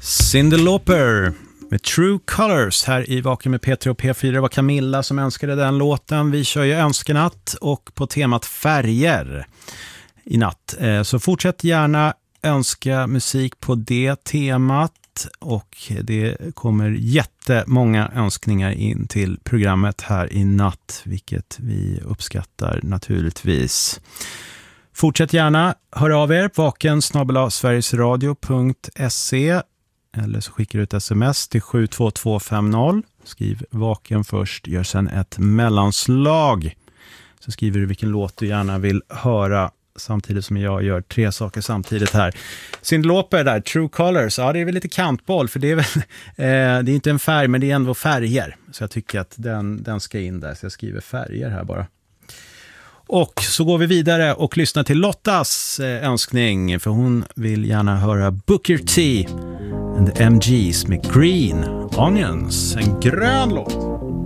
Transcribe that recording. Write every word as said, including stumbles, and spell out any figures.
Cyndi Lauper med True Colors här i Vaken med P tre och P fyra. Det var Camilla som önskade den låten. Vi kör ju önskenatt och på temat färger i natt. Så fortsätt gärna önska musik på det temat och det kommer jättemånga önskningar in till programmet här i natt, vilket vi uppskattar naturligtvis. Fortsätt gärna, hör av er, vaken snabel-a sverigesradio punkt se eller så skickar du ett sms till sju två två fem noll. Skriv vaken först, gör sen ett mellanslag. Så skriver du vilken låt du gärna vill höra samtidigt som jag gör tre saker samtidigt här. Cyndi Lauper där, True Colors. Ja, det är väl lite kantboll för det är väl eh, det är inte en färg men det är ändå färger. Så jag tycker att den, den ska in där. Så jag skriver färger här bara. Och så går vi vidare och lyssnar till Lottas eh, önskning. För hon vill gärna höra Booker T and the M Gs med Green Onions. En grön låt.